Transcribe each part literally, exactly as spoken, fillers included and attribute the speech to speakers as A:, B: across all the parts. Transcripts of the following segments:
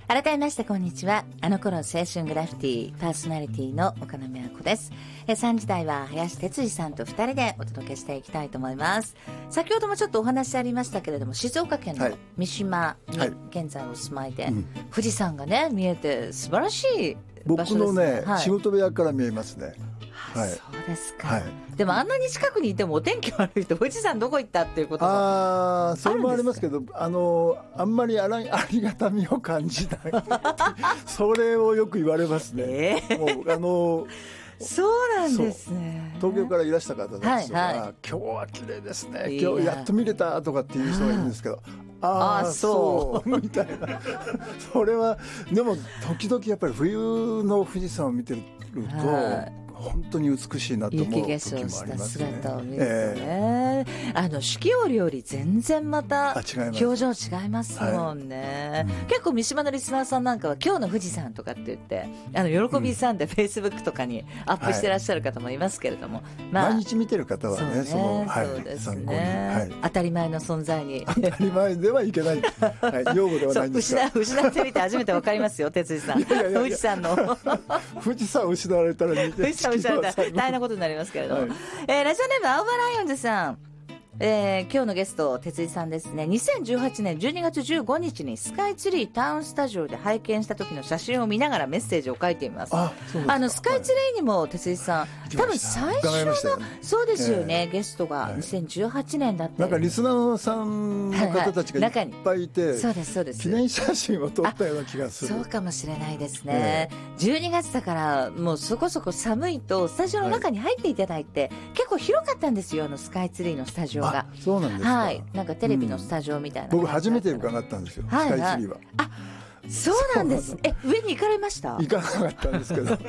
A: 改めましてこんにちは。あの頃青春グラフィティパーソナリティの岡野美和子です。えさんじ台は林哲司さんとふたりでお届けしていきたいと思います。先ほどもちょっとお話ありましたけれども、静岡県の三島に現在お住まいで、はいうん、富士山がね見えて素晴らしい場所ですね。
B: 僕のね、
A: はい、
B: 仕事部屋から見えますね。
A: はい、そうですか、
B: はい、
A: でもあんなに近くにいてもお天気悪いと富士山どこ行ったっていうこともあ
B: ああそれもありますけど、あのあんまりあらありがたみを感じないそれをよく言われますね、えー、もうあの
A: そうなんですね。
B: 東京からいらした方たちとか、はいはい、今日は綺麗ですね、今日やっと見れたとかっていう人がいるんですけど、ああそうみたいなそれはでも時々やっぱり冬の富士山を見てると、はい本当に美しいなと思う時もありますね。
A: 雪化粧した姿を見るとね、えー、あの四季折より全然また表情違いますもんね、はいうん、結構三島のリスナーさんなんかは今日の富士山とかって言ってあの喜びさんでフェイスブックとかにアップしてらっしゃる方もいますけれども、はい
B: まあ、毎日見てる方はね
A: そうね、
B: はい、
A: そうですね、はい、当たり前の存在に
B: 当たり前ではいけない、はい、用語ではないんですが
A: 失, 失ってみて初めて分かりますよ哲司さん。いやいやいや富士山の
B: 富士山失われたら見て
A: 富士山失われたら大変なことになりますけれども、はいえー、ラジオネーム青葉ライオンズさん、えー、今日のゲスト哲司さんですね。にせんじゅうはちねんじゅうにがつじゅうごにちにスカイツリータウンスタジオで拝見した時の写真を見ながらメッセージを書いています。 あ, あのスカイツリーにも哲司さん、はい、多分最初の、ね、そうですよね、えー、ゲストがにせんじゅうはちねんだって、
B: なんかリスナーさんの方たちがいっぱいいて、はいはい、
A: そうですそうです、
B: 記念写真を撮ったような気がする。
A: そうかもしれないですね、えー、じゅうにがつだからもうそこそこ寒いとスタジオの中に入っていただいて、はい、結構広かったんですよ、あのスカイツリーのスタジオが。
B: そうなんです
A: はい、なんかテレビのスタジオみたいな、
B: うん、僕初めて伺ったんですよ、はいはい、スカイツリーは。
A: あ、そうなんです。え、上に行かれました？
B: 行かなかったんですけど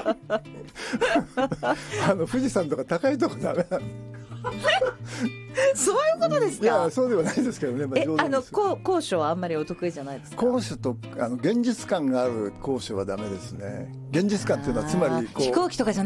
B: あの富士山とか高いとこダメなんで
A: そういうことですか？
B: いやそうではないですけどね、まあ、
A: えあの高所はあんまりお得意じゃないですか？
B: 高所とあの現実感がある高所はダメですね。現実感っていうのはつまりこう
A: 飛行機とかじゃ